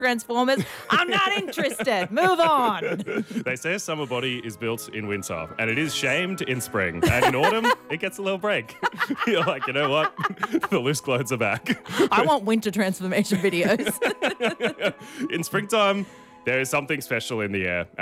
Transformers. I'm not interested. Move on. They say a summer body is built in winter, and it is shamed in spring. And in autumn, it gets a little break. You're like, you know what? The loose clothes are back. I want winter transformation videos. In springtime, there is something special in the air.